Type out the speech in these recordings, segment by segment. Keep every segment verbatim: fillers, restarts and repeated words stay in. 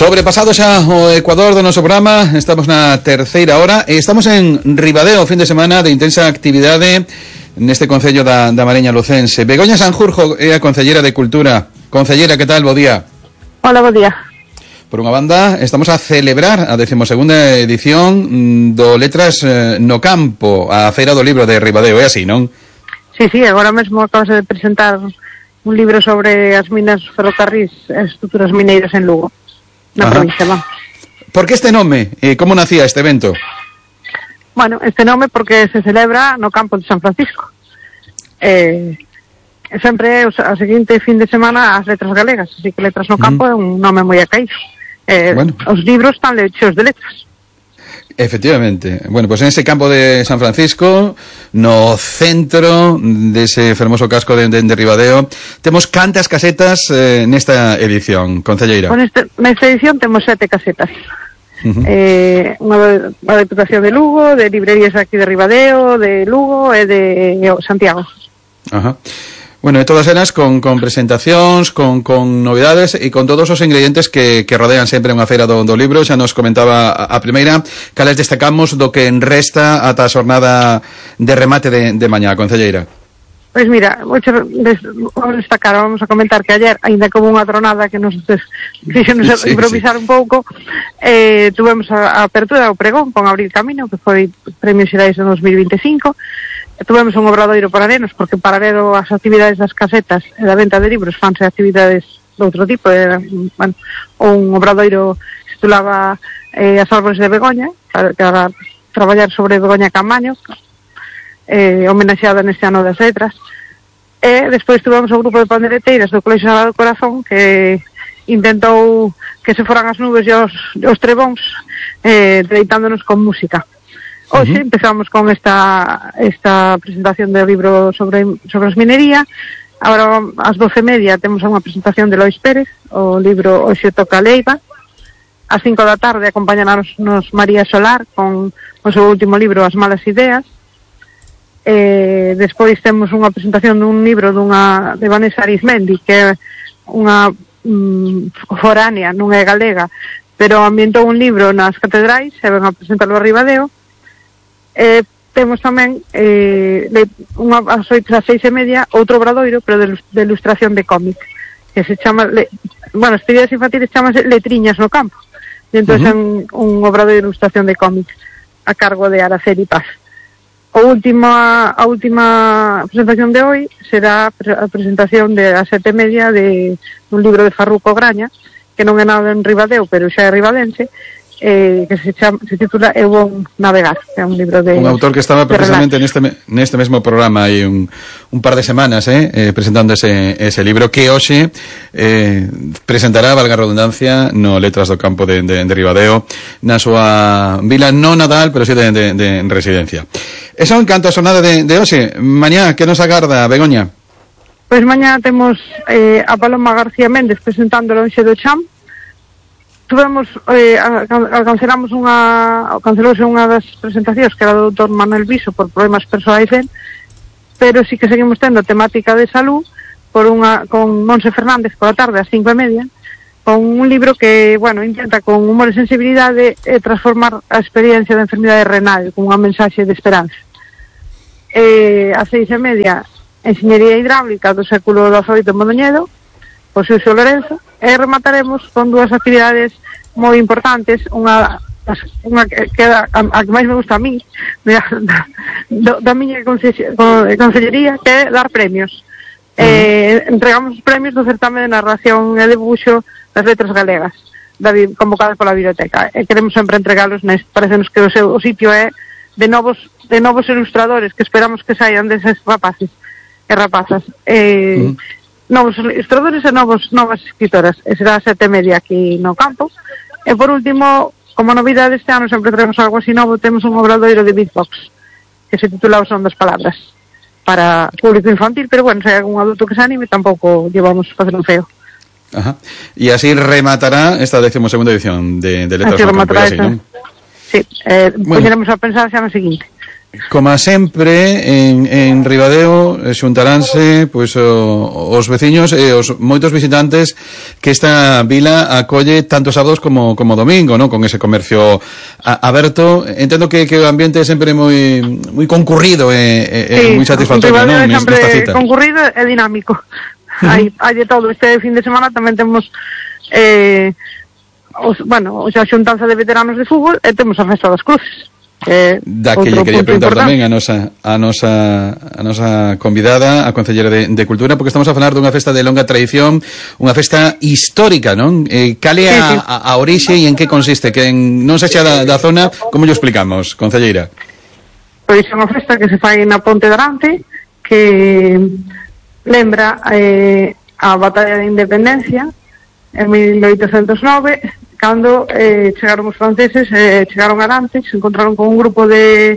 Sobrepasado xa o Ecuador do noso programa, estamos na terceira hora e estamos en Ribadeo, fin de semana de intensa actividade neste concello da, da Mariña Lucense. Begoña Sanjurjo é a concelleira de Cultura. Concelleira, que tal? Bo día. Hola, bo día. Por unha banda, estamos a celebrar a decimosegunda edición do Letras no Campo, a Feira do Libro de Ribadeo, é así, non? Sí, sí, agora mesmo acabas de presentar un libro sobre as minas ferrocarrís e estruturas mineiras en Lugo, na Ajá. provincia, va. Por que este nome? E como nacía este evento? Bueno, este nome porque se celebra no campo de San Francisco. Eh, sempre o seguinte fin de semana as letras galegas, así que Letras no Campo mm. é un nome moi acaído. Eh, bueno. Os libros están cheios de letras. Efectivamente. Bueno, pues en ese campo de San Francisco, no centro dese fermoso casco de, de, de Ribadeo, temos cantas casetas eh, nesta edición, concelleira? Con este, nesta edición temos sete casetas. Uh-huh. Eh, unha, unha deputación de Lugo, de librerías aquí de Ribadeo, de Lugo e de Santiago. Ajá. Bueno, e todas elas con, con presentacións, con, con novidades e con todos os ingredientes que, que rodean sempre unha feira do, do libro. Xa nos comentaba a, a primeira, cales destacamos do que resta ata a xornada de remate de, de mañá, concelleira. Pois mira, vou destacar, vamos a comentar que ayer, ainda como unha tronada que nos fixenos sí, improvisar sí. un pouco, eh, tuvemos a, a apertura do pregón con Abril Camino, que foi Premios Xerais de dos mil vinte e cinco. Tuvemos un obradoiro para nenos, porque paralelo as actividades das casetas e da venta de libros fanse actividades de outro tipo. Era, bueno, un obradoiro que se titulaba eh, As árbores de Begoña, para, para traballar sobre Begoña Camaño, eh, homenaxeada neste ano das letras. E despois tuvemos o grupo de pandereteiras do Colexio Sagrado Corazón, que intentou que se foran as nubes e os, os trebóns, eh, deleitándonos con música. Hoxe uh-huh. empezamos con esta esta presentación do libro sobre sobre as minería. Agora ás doce e media temos unha presentación de Lois Pérez, o libro Hoxe toca Leiva. Ás cinco da tarde acompañarnos nos María Solar con o seu último libro As malas ideas. Eh, despois temos unha presentación dun libro dunha de Vanessa Arizmendi, que é unha mm, foránea, non é galega, pero ambientou un libro nas catedrais e ven a presentarlo a Ribadeo. Eh, temos tamén eh, de, unha, as oito a seis e media outro obradoiro, pero de, de ilustración de cómic, que se chama le, bueno, actividades infantiles chamase Letriñas no Campo, e entón uh-huh. é un, un obradoiro de ilustración de cómic a cargo de Araceli Paz. O última, a última presentación de hoy será a presentación de a sete e media de un libro de Farruco Graña, que non é nada en Ribadeo, pero xa é ribadense, Eh, que se, chama, se titula Eu vou navegar, que é un libro de... Un autor que estaba precisamente neste, neste mesmo programa hai un, un par de semanas eh, eh, presentando ese, ese libro que hoxe eh, presentará, valga a redundancia, no Letras do Campo de, de, de Ribadeo, na súa vila non natal, pero sí de, de, de residencia. Eso en canto a xornada de, de hoxe. Mañá, que nos agarda, Begoña? Pois mañá temos eh, a Paloma García Méndez presentando Lonxe do Cham. Tuvemos, eh, cancelamos unha, cancelouse unha das presentacións que era do doutor Manuel Viso por problemas persoais ben, pero sí que seguimos tendo temática de salud por unha, con Monse Fernández por a tarde, ás cinco e media, con un libro que, bueno, intenta con humor e sensibilidade eh, transformar a experiencia da enfermidade renal con unha mensaxe de esperanza. Eh, ás seis e media, Enxeñería Hidráulica do século dezaoito en Mondoñedo, por Xurxo Lorenzo, e remataremos con dúas actividades moi importantes, unha, unha que, que a, a que máis me gusta a mí, da, da, da miña consellería, que é dar premios. Uh-huh. Eh, entregamos os premios do certame de narración e debuxo das letras galegas, da, convocadas pola biblioteca, e queremos sempre entregalos neste, parecenos que o seu o sitio é de novos, de novos ilustradores que esperamos que saian deses rapaces e rapazas. Eh, uh-huh. Novos ilustradores e novos, novas escritoras, e será a sete e media aquí no campo. E por último, como novidade este ano sempre traemos algo así novo, temos un obradoiro de beatbox que se titula O son das palabras, para público infantil, pero bueno, se hai algún adulto que se anime tampouco llevamos a facer un feo. Ajá. E así rematará esta decimosegunda edición de, de Letras así no Campo, así, ¿no? Sí, eh, bueno. Poñeremos a pensar xa no seguinte. Como sempre, en, en Ribadeo xuntaránse pois, o, os veciños e os moitos visitantes que esta vila acolle tanto sábados como, como domingo, ¿no? Con ese comercio a, aberto. Entendo que, que o ambiente é sempre moi moi concurrido e, e, sí, moi satisfactorio, ¿no? É sempre concurrido e dinámico. Uh-huh. hai, hai de todo. Este fin de semana tamén temos eh, os, bueno, a xuntanza de veteranos de fútbol e temos a Festa das Cruces. Eh, da que lle quería preguntar tamén a nosa a nosa a nosa convidada, a concellera de, de Cultura, porque estamos a falar dunha festa de longa tradición, unha festa histórica, non? Eh, cal é a, sí, sí. a, a orixe e en que consiste? Que en, non se xa da, da zona, como lle explicamos, concelleira? Pois é unha festa que se fai na Ponte de Arante, que lembra eh, a Batalla de Independencia en mil oitocentos nove, cando eh, chegaron os franceses, eh, chegaron a Arante, se encontraron con un grupo de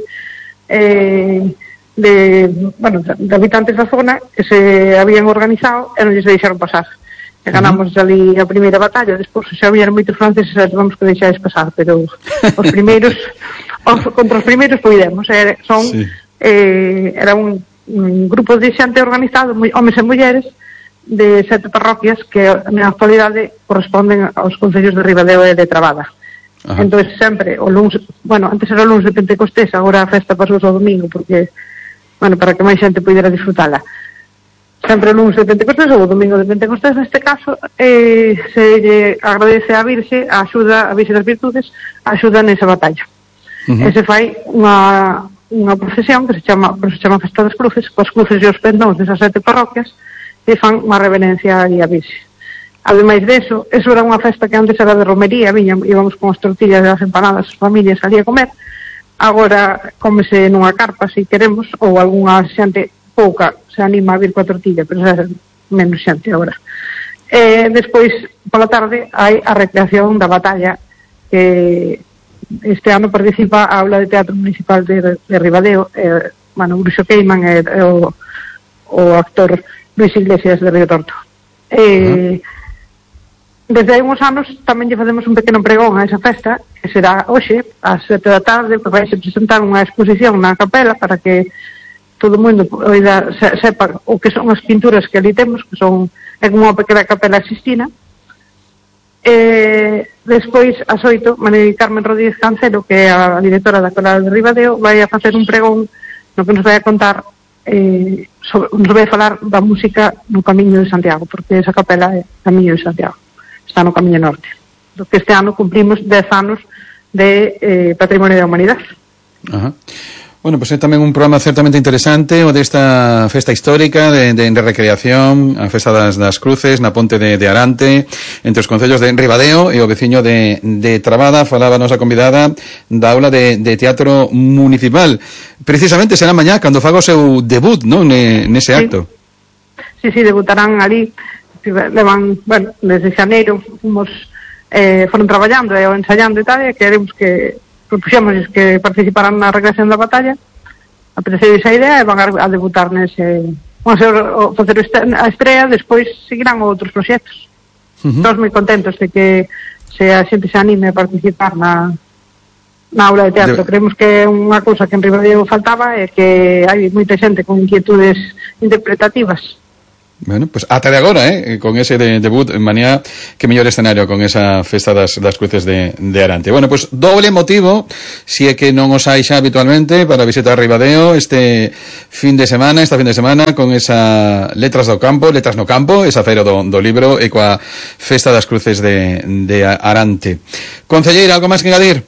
eh, de, bueno, de habitantes da zona que se habían organizado e non lles deixaron pasar. E ganamos uh-huh. ali a primeira batalla, despois xa habían moitos franceses e vamos que deixades pasar, pero os primeiros os, contra os primeiros poidemos, eh, son sí. eh, era un, un grupo de xente organizado, homes e mulleres, de sete parroquias que na actualidade corresponden aos concellos de Ribadeo e de Trabada. Ajá. Entón sempre o luns, bueno, antes era o luns de Pentecostés, agora a festa pasou ao domingo porque, bueno, para que máis xente pudera disfrutala. Sempre o luns de Pentecostés ou o domingo de Pentecostés, neste caso, eh, se lle agradece a Virxe, a axuda, a Virxe das Virtudes, a axuda nesa batalla. Uh-huh. E se fai unha unha procesión que se chama, se chama Festa das Cruces, coas cruces e os pendóns desas sete parroquias, e fan unha reverencia ali a Virxe. Ademais deso, eso era unha festa que antes era de romería, viña, íbamos con as tortillas e as empanadas, as familias ali a comer, agora cómese nunha carpa, se queremos, ou algunha xente pouca se anima a vir coa tortilla, pero é menos xente agora. E despois, pola tarde, hai a recreación da batalla, que este ano participa a Aula de Teatro Municipal de, de Ribadeo, e, bueno, Bruxo Queiman e, e o, o actor Luis Iglesias de Río Torto. Eh, uh-huh. Desde hai uns anos tamén lle facemos un pequeno pregón a esa festa, que será hoxe, ás sete da tarde, que vai se presentar unha exposición na capela para que todo o mundo oida, se, sepa o que son as pinturas que ali temos, que son é como unha pequena capela Sistina. Eh, despois, ás oito, María Carmen Rodríguez Cancelo, que é a directora da Coral de Ribadeo, vai a facer un pregón no que nos vai a contar Eh, sobre, nos vai a falar da música no Camiño de Santiago, porque esa capela é Camiño de Santiago, está no Camiño Norte, do que este ano cumplimos dez anos de eh, Patrimonio da Humanidade. Ajá. Bueno, pois pues é tamén un programa certamente interesante o desta festa histórica de, de, de recreación, a Festa das, das Cruces na Ponte de, de Arante, entre os concellos de Ribadeo e o veciño de, de Trabada. Falaba a nosa convidada da aula de, de teatro municipal. Precisamente será mañá cando faga o seu debut, non, nese acto. Sí, sí, debutarán ali, levan, bueno, desde xaneiro fomos, eh, foron traballando e ensayando e tal, e queremos que propuxemos que participaran na recreación da batalla, apareceu esa idea e van a debutar nese, van a ser o, facer a estrea, despois seguirán outros proxectos. Uh-huh. Estamos moi contentos de que se a xente se anime a participar na na aula de teatro. De... Creemos que é unha cousa que en Ribadeo faltaba e que hai moita xente con inquietudes interpretativas. Bueno, pues ata de agora, eh, con ese de, debut en mañá, que mellor escenario con esa festa das, das cruces de, de Arante. Bueno, pues doble motivo, si é que non os hai xa habitualmente, para visitar Ribadeo este fin de semana, esta fin de semana, con esa Letras do Campo, Letras no Campo, esa feira do, do libro, e coa festa das cruces de, de Arante. Concelleira, algo máis que engadir?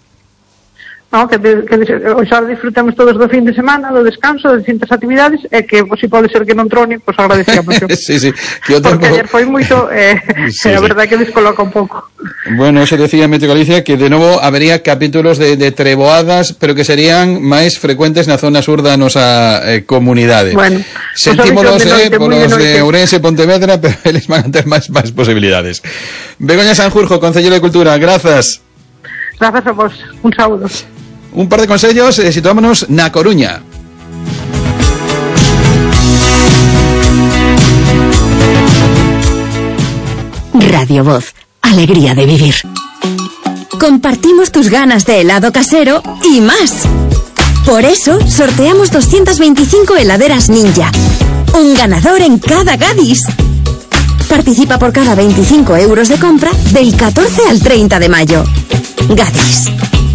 No, que, que, que xa disfrutamos todos do fin de semana, do descanso, de distintas actividades, e que, se pode ser que non trone, pois pues, agradecemos. Sí, sí. Que o tempo... Porque ayer foi moito, eh, sí, a verdade sí. Que descoloca un pouco. Bueno, se decía en Meteo Galicia que de novo habería capítulos de, de treboadas, pero que serían máis frecuentes na zona sur da nosa eh, comunidade. Bueno, sentímonos eh, polos de Ourense e Pontevedra, pero eles van a ter máis, máis posibilidades. Begoña Sanjurjo, Concelleiro de Cultura, grazas. Grazas a vos, un saúdo. Un par de consellos, eh, situámonos na Coruña. Radio Voz, alegría de vivir. Compartimos tus ganas de helado casero y más. Por eso, sorteamos doscientas veinticinco heladeras Ninja. Un ganador en cada Gadis. Participa por cada veinticinco euros de compra del catorce al treinta de mayo. Gadis.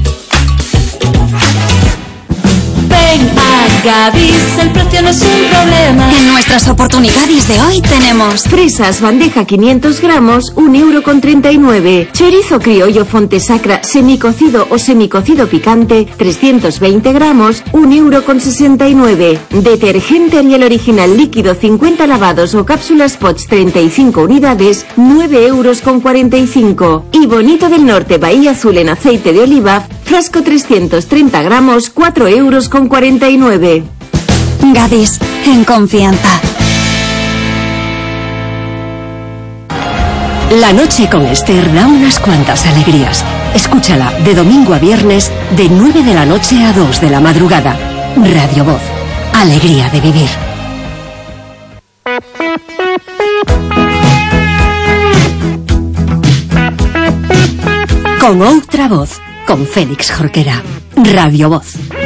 Ven a Gadis, el precio no es un problema. En nuestras oportunidades de hoy tenemos fresas bandeja quinientos gramos, un euro con treinta y nueve. Chorizo criollo Fontesacra semicocido o semicocido picante, trescientos veinte gramos, un euro con sesenta y nueve. Detergente Ariel original líquido cincuenta lavados o cápsulas Pots treinta y cinco unidades, nueve euros con cuarenta y cinco. Y Bonito del Norte Bahía Azul en aceite de oliva, frasco trescientos treinta gramos, cuatro euros con cuarenta y nueve. Gadis, en confianza. La noche con Esther da unas cuantas alegrías. Escúchala de domingo a viernes, de nueve de la noche a dos de la madrugada. Radio Voz, alegría de vivir. Con outra voz, con Félix Jorquera. Radio Voz.